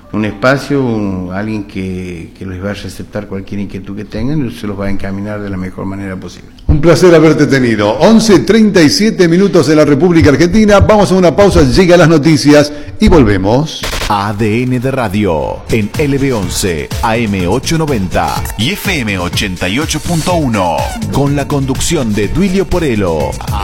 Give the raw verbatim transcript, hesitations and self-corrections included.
un espacio, un, alguien que, que les va a receptar cualquier inquietud que tengan y se los va a encaminar de la mejor manera posible. Un placer haberte tenido. once treinta y siete minutos en la República Argentina. Vamos a una pausa, llegan las noticias y volvemos. A D N de Radio en L B once, A M ochocientos noventa y F M ochenta y ocho punto uno con la conducción de Duilio Porello.